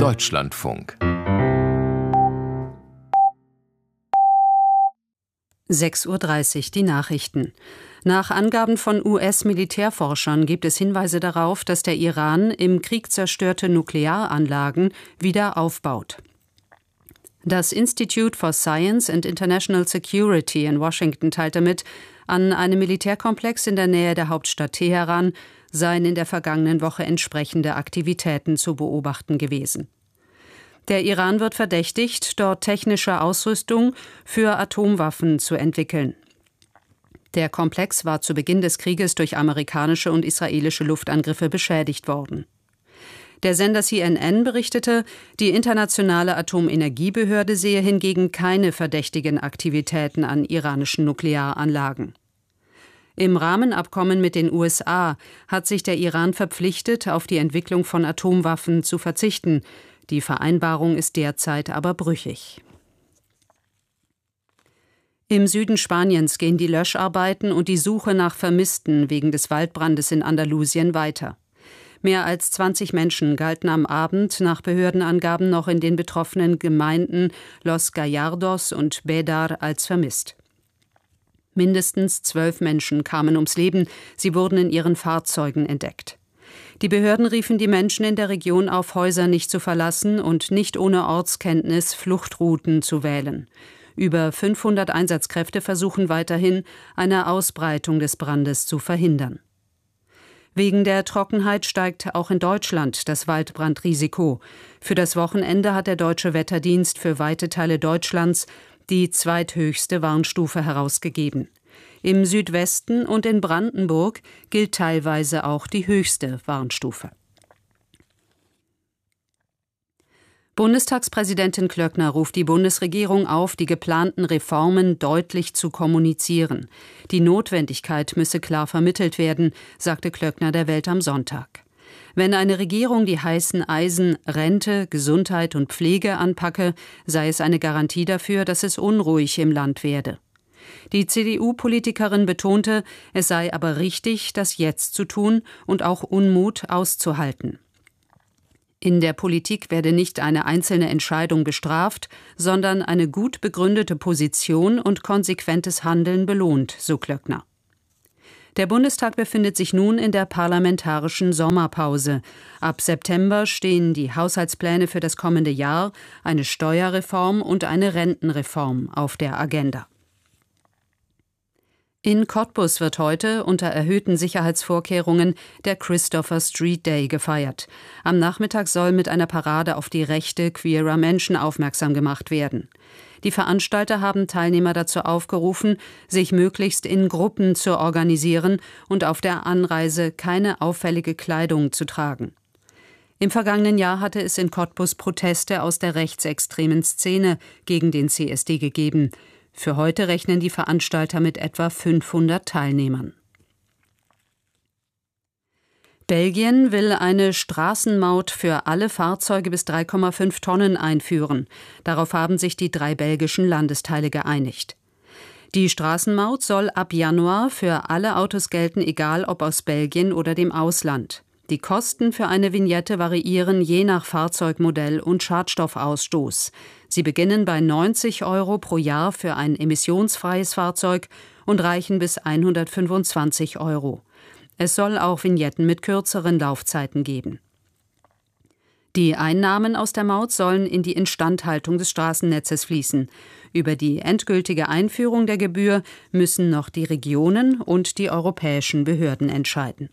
Deutschlandfunk 6:30 Uhr die Nachrichten. Nach Angaben von US-Militärforschern gibt es Hinweise darauf, dass der Iran im Krieg zerstörte Nuklearanlagen wieder aufbaut. Das Institute for Science and International Security in Washington teilte mit, an einem Militärkomplex in der Nähe der Hauptstadt Teheran seien in der vergangenen Woche entsprechende Aktivitäten zu beobachten gewesen. Der Iran wird verdächtigt, dort technische Ausrüstung für Atomwaffen zu entwickeln. Der Komplex war zu Beginn des Krieges durch amerikanische und israelische Luftangriffe beschädigt worden. Der Sender CNN berichtete, die Internationale Atomenergiebehörde sehe hingegen keine verdächtigen Aktivitäten an iranischen Nuklearanlagen. Im Rahmenabkommen mit den USA hat sich der Iran verpflichtet, auf die Entwicklung von Atomwaffen zu verzichten. Die Vereinbarung ist derzeit aber brüchig. Im Süden Spaniens gehen die Löscharbeiten und die Suche nach Vermissten wegen des Waldbrandes in Andalusien weiter. Mehr als 20 Menschen galten am Abend nach Behördenangaben noch in den betroffenen Gemeinden Los Gallardos und Bédar als vermisst. Mindestens 12 Menschen kamen ums Leben, sie wurden in ihren Fahrzeugen entdeckt. Die Behörden riefen die Menschen in der Region auf, Häuser nicht zu verlassen und nicht ohne Ortskenntnis Fluchtrouten zu wählen. Über 500 Einsatzkräfte versuchen weiterhin, eine Ausbreitung des Brandes zu verhindern. Wegen der Trockenheit steigt auch in Deutschland das Waldbrandrisiko. Für das Wochenende hat der Deutsche Wetterdienst für weite Teile Deutschlands die zweithöchste Warnstufe herausgegeben. Im Südwesten und in Brandenburg gilt teilweise auch die höchste Warnstufe. Bundestagspräsidentin Klöckner ruft die Bundesregierung auf, die geplanten Reformen deutlich zu kommunizieren. Die Notwendigkeit müsse klar vermittelt werden, sagte Klöckner der Welt am Sonntag. Wenn eine Regierung die heißen Eisen Rente, Gesundheit und Pflege anpacke, sei es eine Garantie dafür, dass es unruhig im Land werde. Die CDU-Politikerin betonte, es sei aber richtig, das jetzt zu tun und auch Unmut auszuhalten. In der Politik werde nicht eine einzelne Entscheidung bestraft, sondern eine gut begründete Position und konsequentes Handeln belohnt, so Klöckner. Der Bundestag befindet sich nun in der parlamentarischen Sommerpause. Ab September stehen die Haushaltspläne für das kommende Jahr, eine Steuerreform und eine Rentenreform auf der Agenda. In Cottbus wird heute unter erhöhten Sicherheitsvorkehrungen der Christopher Street Day gefeiert. Am Nachmittag soll mit einer Parade auf die Rechte queerer Menschen aufmerksam gemacht werden. Die Veranstalter haben Teilnehmer dazu aufgerufen, sich möglichst in Gruppen zu organisieren und auf der Anreise keine auffällige Kleidung zu tragen. Im vergangenen Jahr hatte es in Cottbus Proteste aus der rechtsextremen Szene gegen den CSD gegeben. Für heute rechnen die Veranstalter mit etwa 500 Teilnehmern. Belgien will eine Straßenmaut für alle Fahrzeuge bis 3,5 Tonnen einführen. Darauf haben sich die 3 belgischen Landesteile geeinigt. Die Straßenmaut soll ab Januar für alle Autos gelten, egal ob aus Belgien oder dem Ausland. Die Kosten für eine Vignette variieren je nach Fahrzeugmodell und Schadstoffausstoß. Sie beginnen bei 90 € pro Jahr für ein emissionsfreies Fahrzeug und reichen bis 125 €. Es soll auch Vignetten mit kürzeren Laufzeiten geben. Die Einnahmen aus der Maut sollen in die Instandhaltung des Straßennetzes fließen. Über die endgültige Einführung der Gebühr müssen noch die Regionen und die europäischen Behörden entscheiden.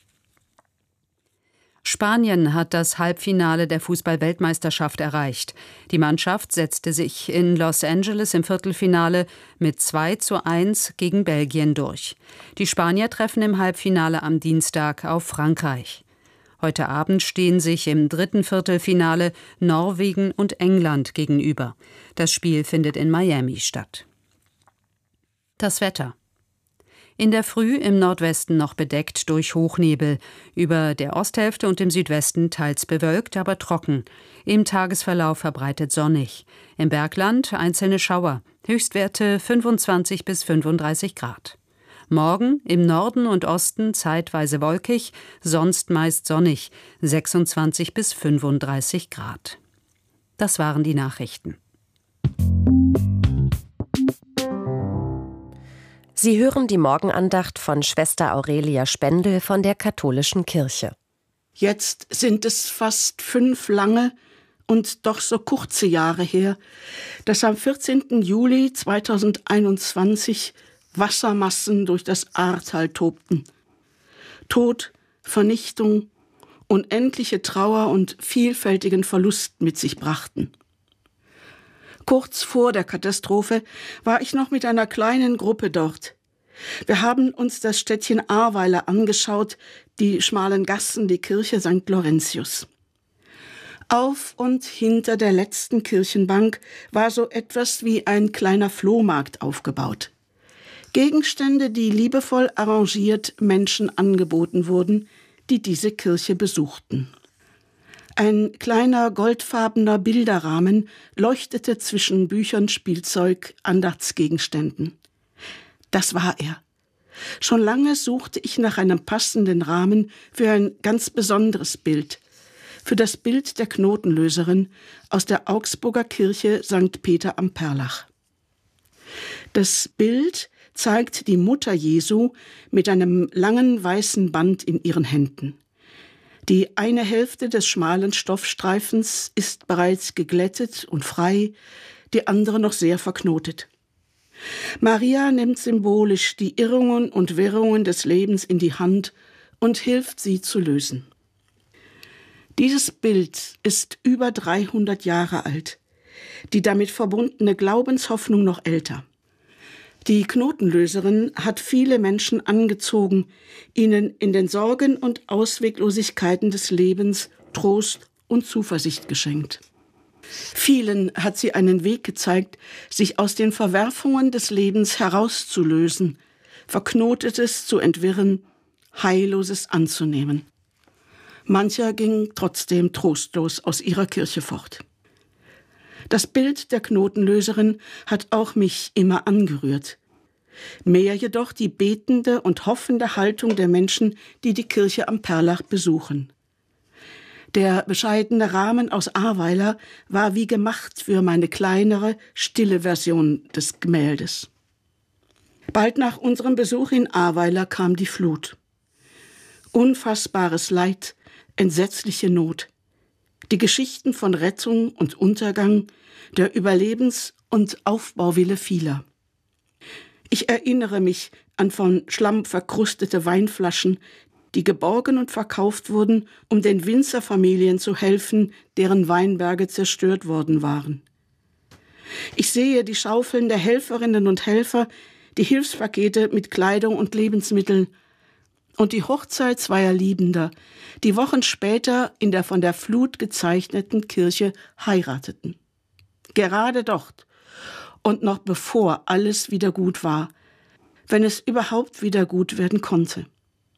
Spanien hat das Halbfinale der Fußball-Weltmeisterschaft erreicht. Die Mannschaft setzte sich in Los Angeles im Viertelfinale mit 2:1 gegen Belgien durch. Die Spanier treffen im Halbfinale am Dienstag auf Frankreich. Heute Abend stehen sich im dritten Viertelfinale Norwegen und England gegenüber. Das Spiel findet in Miami statt. Das Wetter. In der Früh im Nordwesten noch bedeckt durch Hochnebel, über der Osthälfte und im Südwesten teils bewölkt, aber trocken. Im Tagesverlauf verbreitet sonnig. Im Bergland einzelne Schauer, Höchstwerte 25 bis 35 Grad. Morgen im Norden und Osten zeitweise wolkig, sonst meist sonnig, 26 bis 35 Grad. Das waren die Nachrichten. Sie hören die Morgenandacht von Schwester Aurelia Spendel von der Katholischen Kirche. Jetzt sind es fast 5 lange und doch so kurze Jahre her, dass am 14. Juli 2021 Wassermassen durch das Ahrtal tobten. Tod, Vernichtung, unendliche Trauer und vielfältigen Verlust mit sich brachten. Kurz vor der Katastrophe war ich noch mit einer kleinen Gruppe dort. Wir haben uns das Städtchen Ahrweiler angeschaut, die schmalen Gassen, die Kirche St. Laurentius. Auf und hinter der letzten Kirchenbank war so etwas wie ein kleiner Flohmarkt aufgebaut. Gegenstände, die liebevoll arrangiert Menschen angeboten wurden, die diese Kirche besuchten. Ein kleiner goldfarbener Bilderrahmen leuchtete zwischen Büchern, Spielzeug, Andachtsgegenständen. Das war er. Schon lange suchte ich nach einem passenden Rahmen für ein ganz besonderes Bild, für das Bild der Knotenlöserin aus der Augsburger Kirche St. Peter am Perlach. Das Bild zeigt die Mutter Jesu mit einem langen weißen Band in ihren Händen. Die eine Hälfte des schmalen Stoffstreifens ist bereits geglättet und frei, die andere noch sehr verknotet. Maria nimmt symbolisch die Irrungen und Wirrungen des Lebens in die Hand und hilft sie zu lösen. Dieses Bild ist über 300 Jahre alt, die damit verbundene Glaubenshoffnung noch älter. Die Knotenlöserin hat viele Menschen angezogen, ihnen in den Sorgen und Ausweglosigkeiten des Lebens Trost und Zuversicht geschenkt. Vielen hat sie einen Weg gezeigt, sich aus den Verwerfungen des Lebens herauszulösen, Verknotetes zu entwirren, Heilloses anzunehmen. Mancher ging trotzdem trostlos aus ihrer Kirche fort. Das Bild der Knotenlöserin hat auch mich immer angerührt. Mehr jedoch die betende und hoffende Haltung der Menschen, die die Kirche am Perlach besuchen. Der bescheidene Rahmen aus Ahrweiler war wie gemacht für meine kleinere, stille Version des Gemäldes. Bald nach unserem Besuch in Ahrweiler kam die Flut. Unfassbares Leid, entsetzliche Not. Die Geschichten von Rettung und Untergang, der Überlebens- und Aufbauwille vieler. Ich erinnere mich an von Schlamm verkrustete Weinflaschen, die geborgen und verkauft wurden, um den Winzerfamilien zu helfen, deren Weinberge zerstört worden waren. Ich sehe die Schaufeln der Helferinnen und Helfer, die Hilfspakete mit Kleidung und Lebensmitteln und die Hochzeit zweier Liebender, die Wochen später in der von der Flut gezeichneten Kirche heirateten. Gerade dort und noch bevor alles wieder gut war, wenn es überhaupt wieder gut werden konnte.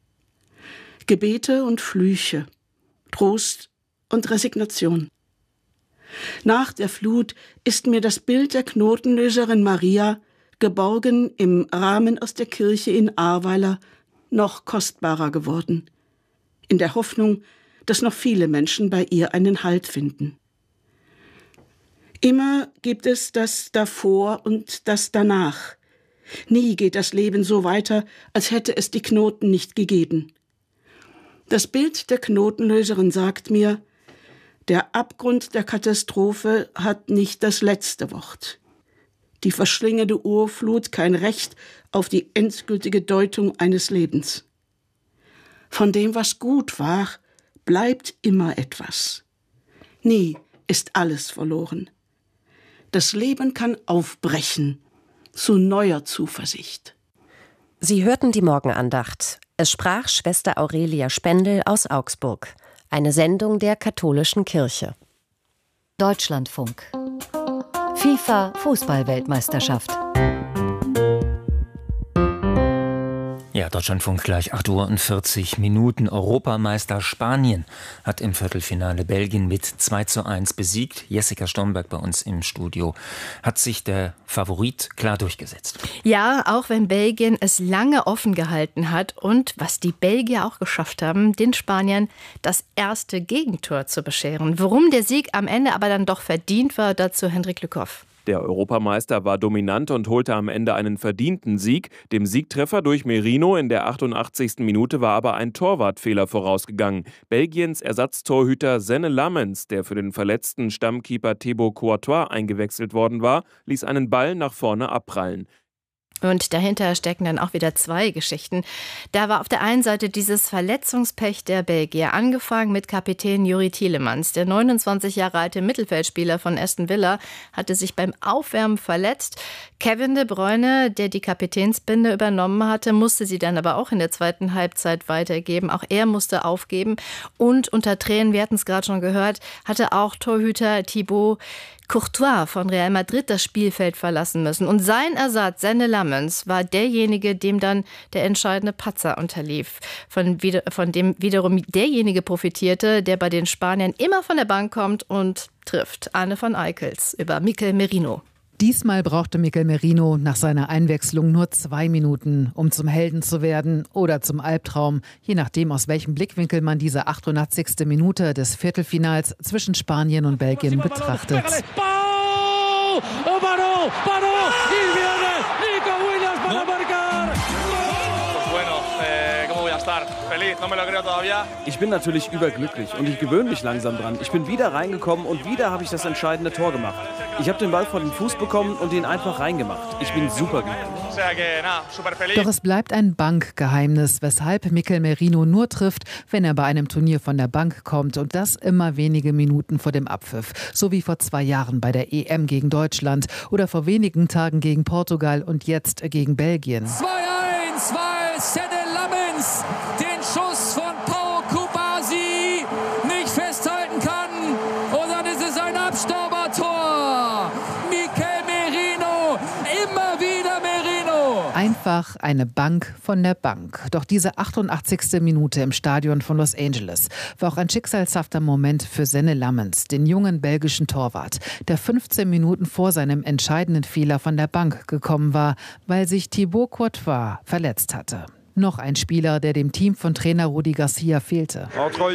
Gebete und Flüche, Trost und Resignation. Nach der Flut ist mir das Bild der Knotenlöserin Maria, geborgen im Rahmen aus der Kirche in Ahrweiler, noch kostbarer geworden, in der Hoffnung, dass noch viele Menschen bei ihr einen Halt finden. Immer gibt es das Davor und das Danach. Nie geht das Leben so weiter, als hätte es die Knoten nicht gegeben. Das Bild der Knotenlöserin sagt mir, der Abgrund der Katastrophe hat nicht das letzte Wort. Die verschlingende Urflut kein Recht auf die endgültige Deutung eines Lebens. Von dem, was gut war, bleibt immer etwas. Nie ist alles verloren. Das Leben kann aufbrechen zu neuer Zuversicht. Sie hörten die Morgenandacht. Es sprach Schwester Aurelia Spendel aus Augsburg. Eine Sendung der Katholischen Kirche. Deutschlandfunk. FIFA-Fußball-Weltmeisterschaft. Ja, Deutschlandfunk gleich 8:40 Uhr. Europameister Spanien hat im Viertelfinale Belgien mit 2:1 besiegt. Jessica Stomberg bei uns im Studio. Hat sich der Favorit klar durchgesetzt? Ja, auch wenn Belgien es lange offen gehalten hat und, was die Belgier auch geschafft haben, den Spaniern das erste Gegentor zu bescheren. Warum der Sieg am Ende aber dann doch verdient war, dazu Hendrik Lückhoff. Der Europameister war dominant und holte am Ende einen verdienten Sieg. Dem Siegtreffer durch Merino in der 88. Minute war aber ein Torwartfehler vorausgegangen. Belgiens Ersatztorhüter Senne Lammens, der für den verletzten Stammkeeper Thibaut Courtois eingewechselt worden war, ließ einen Ball nach vorne abprallen. Und dahinter stecken dann auch wieder zwei Geschichten. Da war auf der einen Seite dieses Verletzungspech der Belgier, angefangen mit Kapitän Youri Tielemans. Der 29 Jahre alte Mittelfeldspieler von Aston Villa hatte sich beim Aufwärmen verletzt. Kevin De Bruyne, der die Kapitänsbinde übernommen hatte, musste sie dann aber auch in der zweiten Halbzeit weitergeben. Auch er musste aufgeben. Und unter Tränen, wir hatten es gerade schon gehört, hatte auch Torhüter Thibaut Courtois von Real Madrid das Spielfeld verlassen müssen. Und sein Ersatz, Senne Lammens, war derjenige, dem dann der entscheidende Patzer unterlief. Von dem wiederum derjenige profitierte, der bei den Spaniern immer von der Bank kommt und trifft. Arne van Eickels über Mikel Merino. Diesmal brauchte Mikel Merino nach seiner Einwechslung nur 2 Minuten, um zum Helden zu werden oder zum Albtraum, je nachdem, aus welchem Blickwinkel man diese 88. Minute des Viertelfinals zwischen Spanien und Belgien betrachtet. Ich bin natürlich überglücklich und ich gewöhne mich langsam dran. Ich bin wieder reingekommen und wieder habe ich das entscheidende Tor gemacht. Ich habe den Ball vor den Fuß bekommen und ihn einfach reingemacht. Ich bin superglücklich. Doch es bleibt ein Bankgeheimnis, weshalb Mikel Merino nur trifft, wenn er bei einem Turnier von der Bank kommt. Und das immer wenige Minuten vor dem Abpfiff. So wie vor 2 Jahren bei der EM gegen Deutschland oder vor wenigen Tagen gegen Portugal und jetzt gegen Belgien. 2:1, weil Senne Lammens den Schuss von Pau Kubasi nicht festhalten kann. Und dann ist es ein Abstaubertor. Mikel Merino, immer wieder Merino. Einfach eine Bank von der Bank. Doch diese 88. Minute im Stadion von Los Angeles war auch ein schicksalshafter Moment für Senne Lammens, den jungen belgischen Torwart, der 15 Minuten vor seinem entscheidenden Fehler von der Bank gekommen war, weil sich Thibaut Courtois verletzt hatte. Noch ein Spieler, der dem Team von Trainer Rudi Garcia fehlte.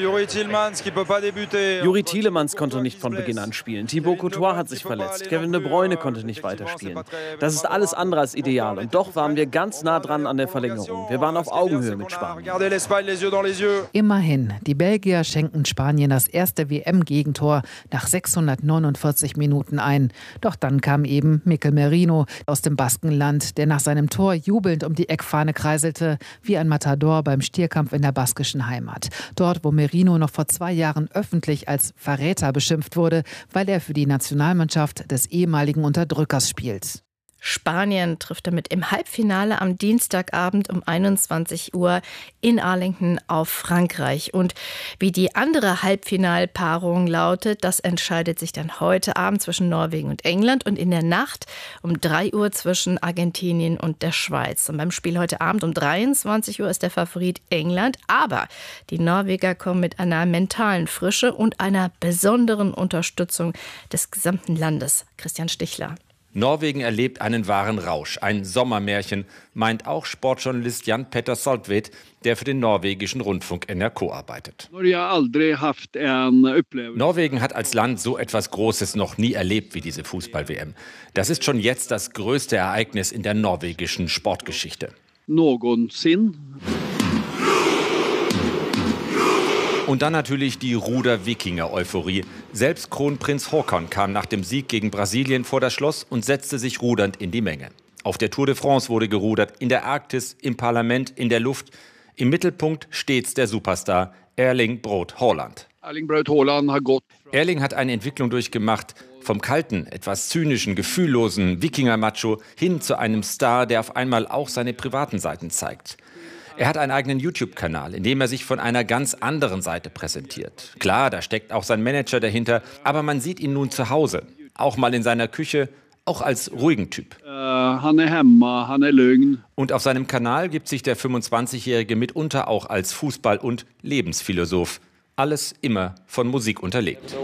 Youri Tielemans konnte nicht von Beginn an spielen. Thibaut Courtois hat sich verletzt. Kevin De Bruyne konnte nicht weiterspielen. Das ist alles andere als ideal. Und doch waren wir ganz nah dran an der Verlängerung. Wir waren auf Augenhöhe mit Spanien. Immerhin, die Belgier schenken Spanien das erste WM-Gegentor nach 649 Minuten ein. Doch dann kam eben Mikel Merino aus dem Baskenland, der nach seinem Tor jubelnd um die Eckfahne kreiselte, wie ein Matador beim Stierkampf in der baskischen Heimat. Dort, wo Merino noch vor 2 Jahren öffentlich als Verräter beschimpft wurde, weil er für die Nationalmannschaft des ehemaligen Unterdrückers spielt. Spanien trifft damit im Halbfinale am Dienstagabend um 21 Uhr in Arlington auf Frankreich. Und wie die andere Halbfinalpaarung lautet, das entscheidet sich dann heute Abend zwischen Norwegen und England und in der Nacht um 3 Uhr zwischen Argentinien und der Schweiz. Und beim Spiel heute Abend um 23 Uhr ist der Favorit England. Aber die Norweger kommen mit einer mentalen Frische und einer besonderen Unterstützung des gesamten Landes. Christian Stichler. Norwegen erlebt einen wahren Rausch, ein Sommermärchen, meint auch Sportjournalist Jan Petter Soltvedt, der für den norwegischen Rundfunk NRK arbeitet. Norwegen hat als Land so etwas Großes noch nie erlebt wie diese Fußball-WM. Das ist schon jetzt das größte Ereignis in der norwegischen Sportgeschichte. Und dann natürlich die Ruder-Wikinger-Euphorie. Selbst Kronprinz Haakon kam nach dem Sieg gegen Brasilien vor das Schloss und setzte sich rudernd in die Menge. Auf der Tour de France wurde gerudert, in der Arktis, im Parlament, in der Luft. Im Mittelpunkt stets der Superstar Erling Braut Haaland. Erling hat eine Entwicklung durchgemacht, vom kalten, etwas zynischen, gefühllosen Wikinger-Macho hin zu einem Star, der auf einmal auch seine privaten Seiten zeigt. Er hat einen eigenen YouTube-Kanal, in dem er sich von einer ganz anderen Seite präsentiert. Klar, da steckt auch sein Manager dahinter, aber man sieht ihn nun zu Hause, auch mal in seiner Küche, auch als ruhigen Typ. Und auf seinem Kanal gibt sich der 25-Jährige mitunter auch als Fußball- und Lebensphilosoph. Alles immer von Musik unterlegt.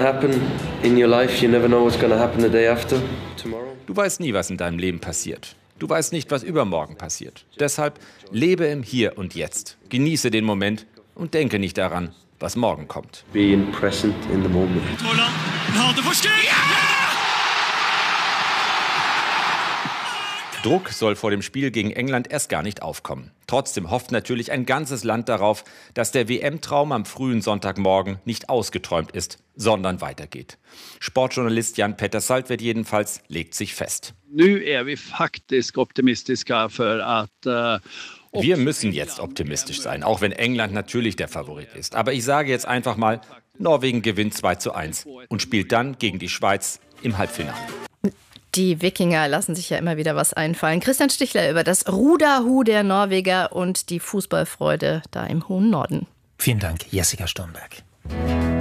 Du weißt nie, was in deinem Leben passiert. Du weißt nicht, was übermorgen passiert. Deshalb lebe im Hier und Jetzt. Genieße den Moment und denke nicht daran, was morgen kommt. Being present in the moment. Druck soll vor dem Spiel gegen England erst gar nicht aufkommen. Trotzdem hofft natürlich ein ganzes Land darauf, dass der WM-Traum am frühen Sonntagmorgen nicht ausgeträumt ist, sondern weitergeht. Sportjournalist Jan-Petter Saltvedt jedenfalls legt sich fest. Wir müssen jetzt optimistisch sein, auch wenn England natürlich der Favorit ist. Aber ich sage jetzt einfach mal, Norwegen gewinnt 2:1 und spielt dann gegen die Schweiz im Halbfinale. Die Wikinger lassen sich ja immer wieder was einfallen. Christian Stichler über das Ruderhu der Norweger und die Fußballfreude da im hohen Norden. Vielen Dank, Jessica Sturmberg.